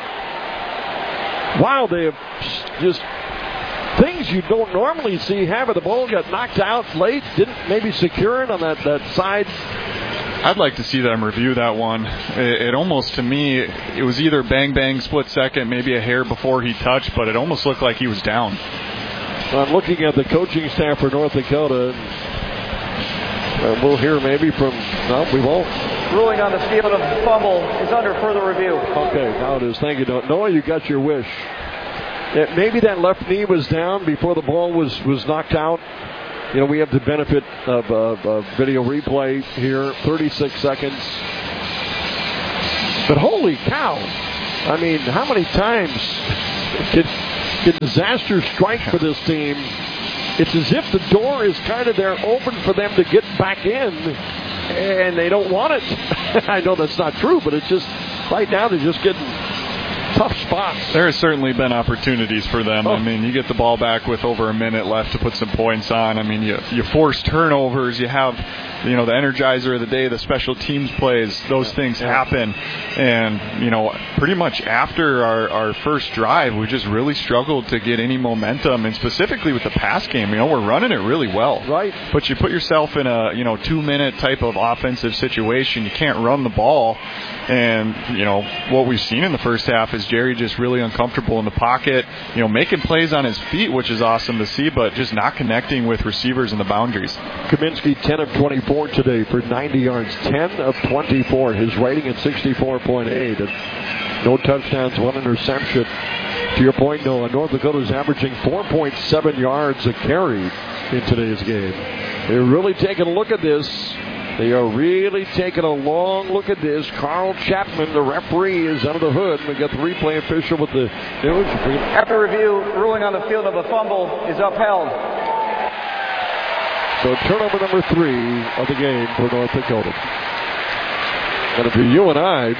Wow, they have just things you don't normally see happen. The ball got knocked out late, didn't maybe secure it on that, that side. I'd like to see them review that one. It, it almost, to me, it was either bang, bang, split second, maybe a hair before he touched, but it almost looked like he was down. I'm looking at the coaching staff for North Dakota. Uh, we'll hear maybe from, no, we won't. ruling on the field of fumble is under further review. Okay, now it is. Thank you, Noah. You got your wish. Yeah, maybe that left knee was down before the ball was, was knocked out. You know, we have the benefit of, of, of video replay here, thirty-six seconds. But holy cow. I mean, how many times can, can disaster strike for this team? It's as if the door is kind of there open for them to get back in, and they don't want it. I know that's not true, but it's just, right now they're just getting tough spots. There has certainly been opportunities for them. Oh. I mean, you get the ball back with over a minute left to put some points on. I mean, you you force turnovers. You have, you know, the energizer of the day, the special teams plays. Those things happen. And, you know, pretty much after our, our first drive, we just really struggled to get any momentum. And specifically with the pass game, you know, we're running it really well. Right. But you put yourself in a, you know, two-minute type of offensive situation. You can't run the ball. And, you know, what we've seen in the first half is Jerry just really uncomfortable in the pocket, you know, making plays on his feet, which is awesome to see, but just not connecting with receivers in the boundaries. Kaminsky, ten of twenty-four today for ninety yards. ten of twenty-four. His rating at sixty-four point eight. And no touchdowns, one interception. To your point, Noah, North Dakota's averaging four point seven yards a carry in today's game. They're really taking a look at this. They are really taking a long look at this. Carl Chapman, the referee, is under the hood. We got the replay official with the news. After review, ruling on the field of a fumble is upheld. So turnover number three of the game for North Dakota. And if you're you and I,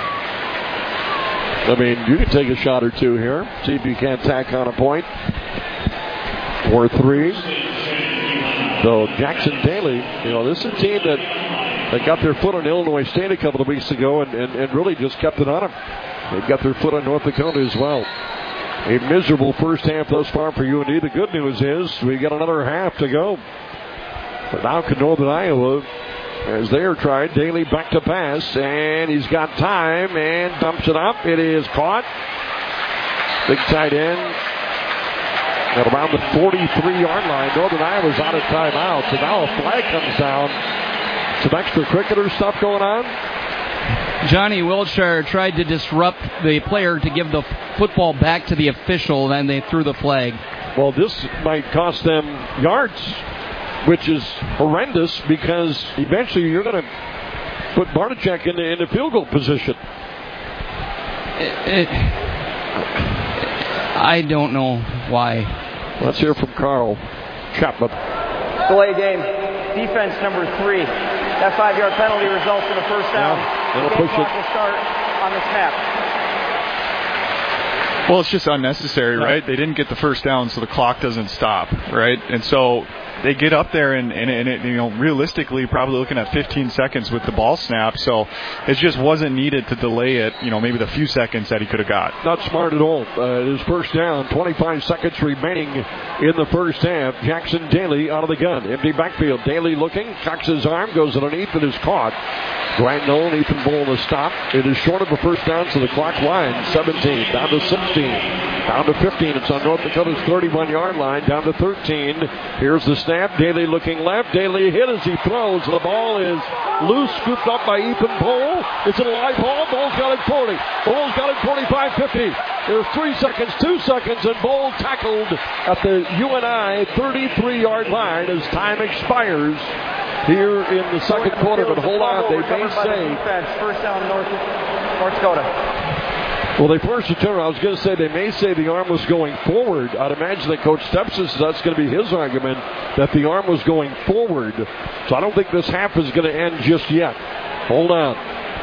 I mean, you can take a shot or two here. See if you can't tack on a point. Or three. So Jackson Daly, you know, this is a team that, that got their foot on Illinois State a couple of weeks ago and, and, and really just kept it on them. They've got their foot on North Dakota as well. A miserable first half thus far for U N D. The good news is we got another half to go. But now can Northern Iowa, as they are tried, Daly back to pass, and he's got time and dumps it up. It is caught. Big tight end. At around the forty-three-yard line, Northern Iowa's out of timeout. So now a flag comes down. Some extra cricketer stuff going on. Johnny Wilshire tried to disrupt the player to give the football back to the official, and they threw the flag. Well, this might cost them yards, which is horrendous because eventually you're going to put Barnachek in the, in the field goal position. It, it, I don't know why. Let's hear from Carl Chapman. Delay game. Defense number three. That five-yard penalty results in a first down. Yeah, it'll the push clock it. will start on the snap. Well, it's just unnecessary, right? They didn't get the first down, so the clock doesn't stop, right? And so they get up there, and, and, and it, you know, realistically, probably looking at fifteen seconds with the ball snap. So it just wasn't needed to delay it, you know, maybe the few seconds that he could have got. Not smart at all. Uh, it is first down, twenty-five seconds remaining in the first half. Jackson Daly out of the gun. Empty backfield. Daly looking, cocks his arm, goes underneath, and is caught. Grant Nolan, Ethan Bull the stop. It is short of a first down, so the clock winds. seventeen, down to sixteen, down to fifteen. It's on North Dakota's thirty-one-yard line, down to thirteen. Here's the snap. Daly looking left. Daly hit as he throws. The ball is loose, scooped up by Ethan Bull. It's a live ball. Bull's got it forty. Bull's got it forty-five fifty. There's three seconds, two seconds, and Bull tackled at the U N I thirty-three-yard line as time expires here in the second quarter. But hold on, they may say. First down, North, North Dakota. Well, they forced a turn. I was going to say they may say the arm was going forward. I'd imagine that Coach Stepp says that's going to be his argument, that the arm was going forward. So I don't think this half is going to end just yet. Hold on.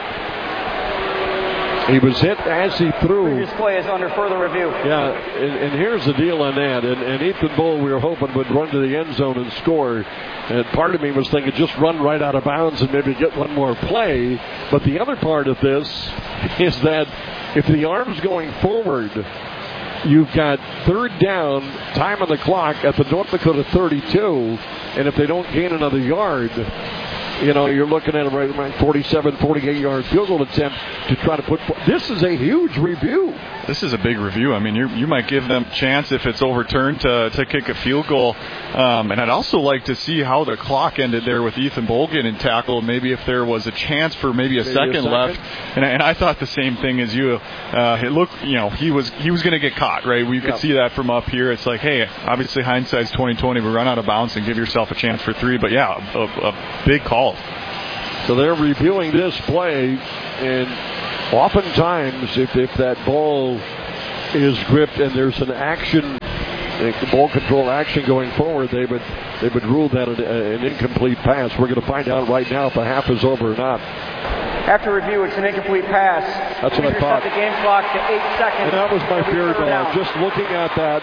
He was hit as he threw. Previous play is under further review. Yeah, and, and here's the deal on that. And, and Ethan Bull, we were hoping, would run to the end zone and score. And part of me was thinking just run right out of bounds and maybe get one more play. But the other part of this is that if the arm's going forward, you've got third down, time on the clock at the North Dakota thirty-two. And if they don't gain another yard, you know, you're looking at a right around forty-seven, forty-eight yard field goal attempt to try to put. This is a huge review. This is a big review. I mean, you you might give them a chance if it's overturned to to kick a field goal. Um, and I'd also like to see how the clock ended there with Ethan Bohl getting tackled. Maybe if there was a chance for maybe a, maybe second, a second left. And I, and I thought the same thing as you. Uh, it looked, you know, he was he was going to get caught, right? We could yep. see that from up here. It's like, hey, obviously hindsight's twenty twenty. We run out of bounds and give yourself a chance for three. But yeah, a, a big call. So they're reviewing this play, and oftentimes if if that ball is gripped and there's an action, a ball control action going forward, they would they would rule that an, an incomplete pass. We're going to find out right now if the half is over or not. After review, it's an incomplete pass. That's what I thought. Set the game clock to eight seconds. And that was my fear, dog. Just looking at that.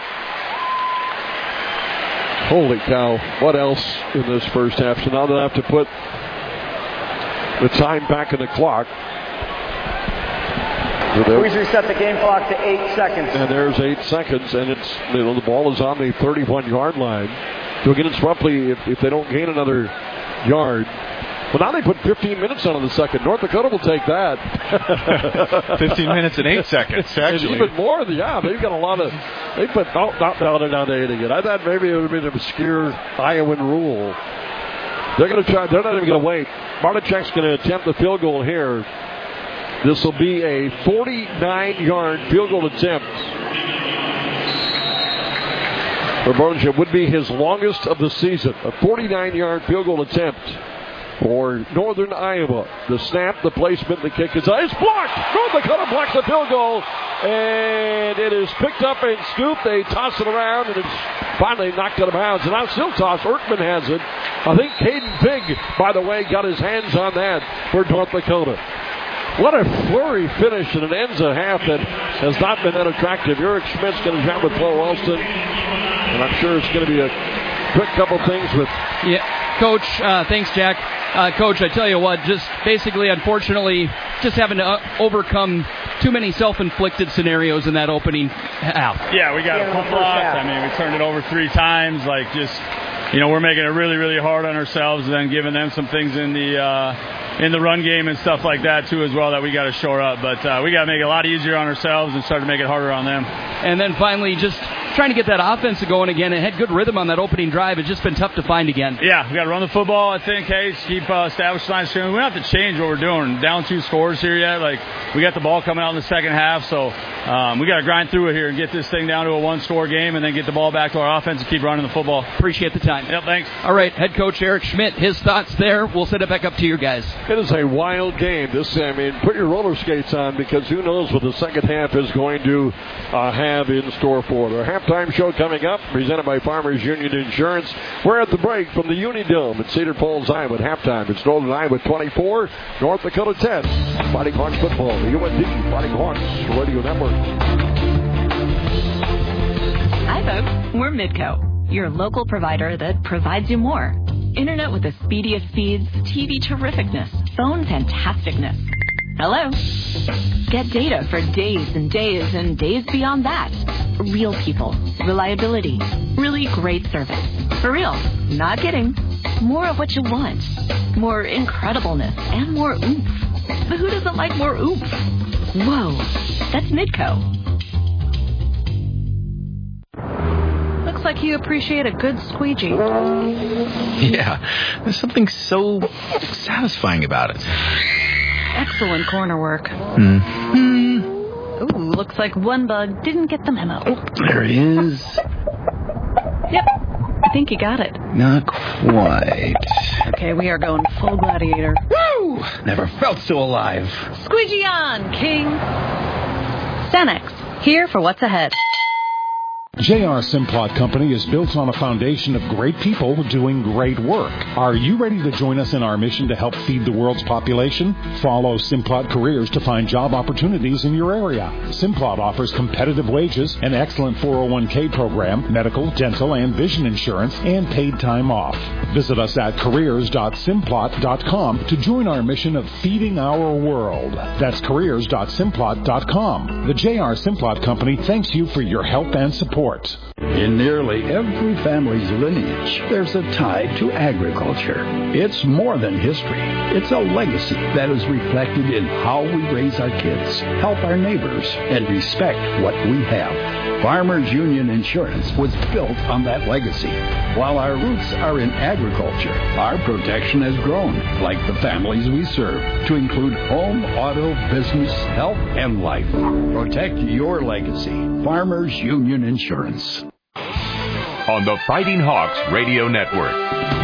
Holy cow! What else in this first half? So now they'll have to put the time back in the clock. Please reset the game clock to eight seconds. And there's eight seconds, and it's, you know, the ball is on the thirty-one yard line. So again, it's roughly, if, if they don't gain another yard. Well, now they put fifteen minutes on in the second. North Dakota will take that. fifteen minutes and eight seconds, actually. And even more. Yeah, they've got a lot of. They put. Oh, not now they're down to eight again. I thought maybe it would have been an obscure Iowan rule. They're going to try. They're not even going to wait. Bartoszczyk's going to attempt the field goal here. This will be a forty-nine yard field goal attempt. For Bartoszczyk would be his longest of the season. A forty-nine yard field goal attempt for Northern Iowa. The snap, the placement, the kick is it's blocked. North Dakota blocks the field goal, and it is picked up and scooped. They toss it around, and it's finally knocked out of bounds. And now still tossed. Erkman has it. I think Caden Big, by the way, got his hands on that for North Dakota. What a flurry finish, and it ends a half that has not been that attractive. Eric Schmidt's going to jump with Paul Wellston, and I'm sure it's going to be a quick couple things with... Yeah, Coach, uh, thanks, Jack. Uh, Coach, I tell you what, just basically, unfortunately, just having to uh, overcome too many self-inflicted scenarios in that opening half. Yeah, we got yeah, a couple blocks. I mean, we turned it over three times, like just... You know, we're making it really, really hard on ourselves, and then giving them some things in the uh, in the run game and stuff like that too as well that we got to shore up. But uh, we got to make it a lot easier on ourselves and start to make it harder on them. And then finally, just trying to get that offense going again. It had good rhythm on that opening drive. It's just been tough to find again. Yeah, we got to run the football. I think, hey, keep uh, established line of scrimmage. We don't have to change what we're doing. Down two scores here yet. Like we got the ball coming out in the second half, so um, we got to grind through it here and get this thing down to a one-score game, and then get the ball back to our offense and keep running the football. Appreciate the time. Yep, thanks. All right, head coach Eric Schmidt, his thoughts there. We'll send it back up to you guys. It is a wild game. This, I mean, put your roller skates on because who knows what the second half is going to uh, have in store for it. Our halftime show coming up, presented by Farmers Union Insurance. We're at the break from the Unidome at Cedar Falls, Iowa. At halftime, it's Northern Iowa twenty-four, North Dakota ten. Fighting Hawks football, the U N D Fighting Hawks Radio Network. Hi, folks. We're Midco, your local provider that provides you more. Internet with the speediest speeds, T V terrificness, phone fantasticness. Hello. Get data for days and days and days beyond that. Real people, reliability, really great service. For real, not kidding. More of what you want. More incredibleness and more oomph. But who doesn't like more oomph? Whoa, that's Midco. Looks like you appreciate a good squeegee. Yeah, there's something so satisfying about it. Excellent corner work. Mm-hmm. Ooh, looks like one bug didn't get the memo. Oh, there he is. Yep, I think you got it. Not quite. Okay, we are going full gladiator. Woo! Never felt so alive. Squeegee on, King. Cenex, here for what's ahead. J R Simplot Company is built on a foundation of great people doing great work. Are you ready to join us in our mission to help feed the world's population? Follow Simplot Careers to find job opportunities in your area. Simplot offers competitive wages, an excellent four oh one k program, medical, dental, and vision insurance, and paid time off. Visit us at careers dot simplot dot com to join our mission of feeding our world. That's careers dot simplot dot com. The J R Simplot Company thanks you for your help and support. In nearly every family's lineage, there's a tie to agriculture. It's more than history. It's a legacy that is reflected in how we raise our kids, help our neighbors, and respect what we have. Farmers Union Insurance was built on that legacy. While our roots are in agriculture, our protection has grown, like the families we serve, to include home, auto, business, health, and life. Protect your legacy. Farmers Union Insurance. On the Fighting Hawks Radio Network.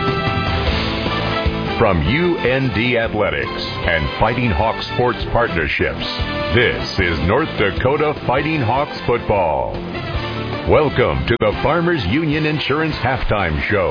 From U N D Athletics and Fighting Hawks Sports Partnerships, this is North Dakota Fighting Hawks football. Welcome to the Farmers Union Insurance Halftime Show.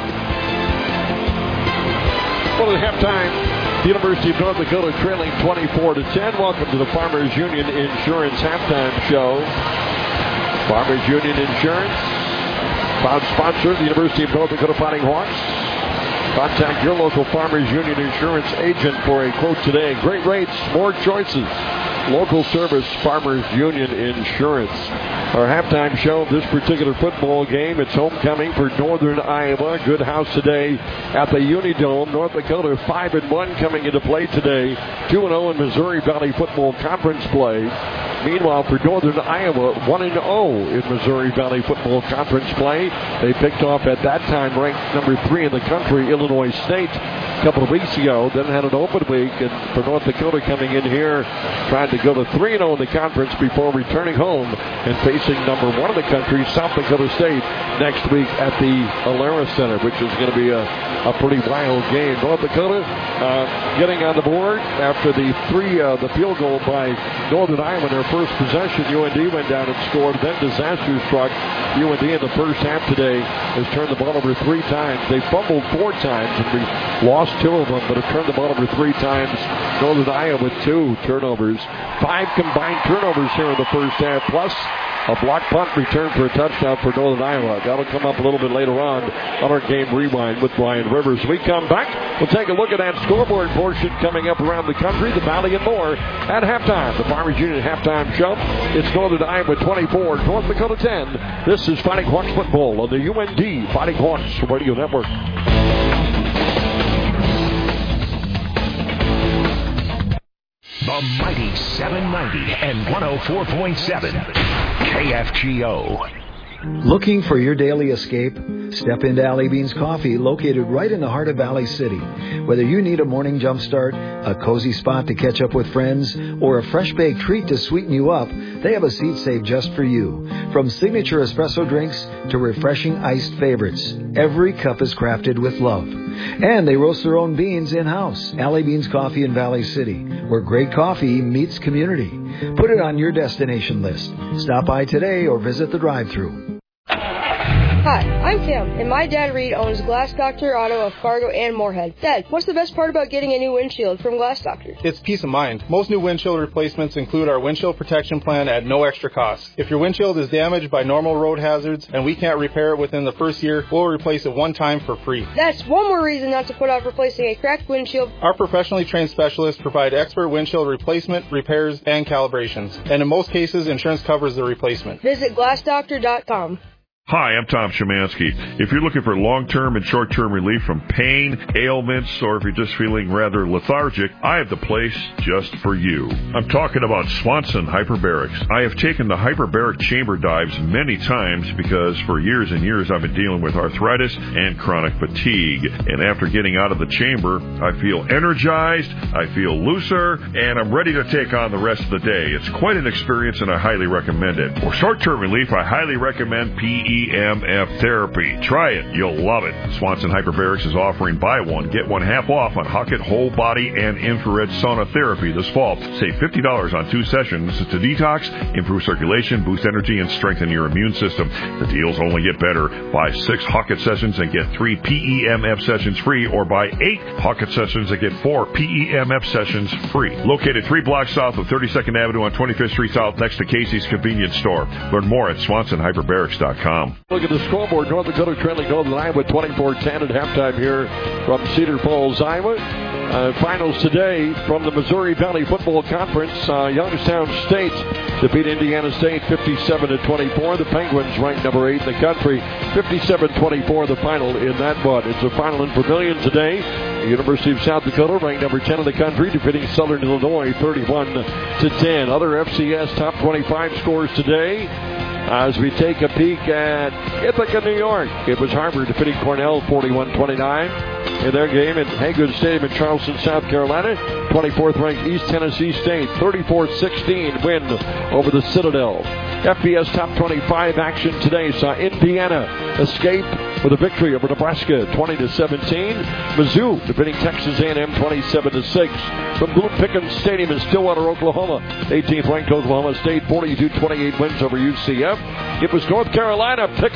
Well, at halftime, the University of North Dakota trailing twenty-four to ten. Welcome to the Farmers Union Insurance Halftime Show. Farmers Union Insurance, proud sponsor of the University of North Dakota Fighting Hawks. Contact your local Farmers Union Insurance agent for a quote today. Great rates, more choices. Local service, Farmers Union Insurance. Our halftime show of this particular football game. It's homecoming for Northern Iowa. Good house today at the Unidome. North Dakota five and one coming into play today. two and oh in Missouri Valley Football Conference play. Meanwhile, for Northern Iowa, one and oh in Missouri Valley Football Conference play. They picked off at that time ranked number three in the country, Illinois State, a couple of weeks ago. Then had an open week, and for North Dakota coming in here, trying to go to three and oh in the conference before returning home and facing number one in the country, South Dakota State, next week at the Alara Center, which is going to be a, a pretty wild game. North Dakota uh, getting on the board after the three, uh, the field goal by Northern Iowa in their first possession. U N D went down and scored. Then disaster struck. U N D in the first half today has turned the ball over three times. They fumbled four times and we lost two of them, but have turned the ball over three times. Northern Iowa with two turnovers. Five combined turnovers here in the first half, plus a block punt return for a touchdown for Northern Iowa. That'll come up a little bit later on on our game rewind with Brian Rivers. We come back, we'll take a look at that scoreboard portion coming up around the country, the Valley, and more at halftime. The Farmers Union halftime show. It's Northern Iowa twenty-four, North Dakota ten. This is Fighting Hawks football on the U N D Fighting Hawks Radio Network. The mighty seven ninety and one oh four point seven K F G O. Looking for your daily escape? Step into Alley Beans Coffee, located right in the heart of Valley City. Whether you need a morning jump start, a cozy spot to catch up with friends, or a fresh baked treat to sweeten you up, they have a seat saved just for you. From signature espresso drinks to refreshing iced favorites, every cup is crafted with love. And they roast their own beans in-house. Alley Beans Coffee in Valley City, where great coffee meets community. Put it on your destination list. Stop by today or visit the drive-thru. Hi, I'm Tim, and my dad Reed owns Glass Doctor Auto of Fargo and Moorhead. Dad, what's the best part about getting a new windshield from Glass Doctor? It's peace of mind. Most new windshield replacements include our windshield protection plan at no extra cost. If your windshield is damaged by normal road hazards and we can't repair it within the first year, we'll replace it one time for free. That's one more reason not to put off replacing a cracked windshield. Our professionally trained specialists provide expert windshield replacement, repairs, and calibrations. And in most cases, insurance covers the replacement. Visit glass doctor dot com. Hi, I'm Tom Szymanski. If you're looking for long-term and short-term relief from pain, ailments, or if you're just feeling rather lethargic, I have the place just for you. I'm talking about Swanson Hyperbarics. I have taken the hyperbaric chamber dives many times because for years and years I've been dealing with arthritis and chronic fatigue. And after getting out of the chamber, I feel energized, I feel looser, and I'm ready to take on the rest of the day. It's quite an experience and I highly recommend it. For short-term relief, I highly recommend P E E M F therapy. Try it. You'll love it. Swanson Hyperbarics is offering buy one, get one half off on Huckett whole body and infrared sauna therapy this fall. Save fifty dollars on two sessions to detox, improve circulation, boost energy, and strengthen your immune system. The deals only get better. Buy six Huckett sessions and get three P E M F sessions free, or buy eight Huckett sessions and get four P E M F sessions free. Located three blocks south of thirty-second Avenue on twenty-fifth Street South next to Casey's Convenience Store. Learn more at swanson hyperbarics dot com. Look at the scoreboard. North Dakota trailing Northern Iowa twenty-four ten at halftime here from Cedar Falls, Iowa. Uh, finals today from the Missouri Valley Football Conference. Uh, Youngstown State defeat Indiana State fifty-seven to twenty-four. The Penguins ranked number eight in the country, fifty-seven twenty-four the final in that one. It's a final in Vermilion today. The University of South Dakota ranked number ten in the country, defeating Southern Illinois thirty-one to ten. Other F C S top twenty-five scores today. As we take a peek at Ithaca, New York, it was Harvard defeating Cornell forty-one twenty-nine. In their game at Hagood Stadium in Charleston, South Carolina, twenty-fourth ranked East Tennessee State, thirty-four sixteen win over the Citadel. F B S Top twenty-five action today saw Indiana escape with a victory over Nebraska, twenty to seventeen. Mizzou defeating Texas A and M, twenty-seven to six. From Boone Pickens Stadium in Stillwater, Oklahoma, eighteenth ranked Oklahoma State, forty-two twenty-eight wins over U C F. It was North Carolina pick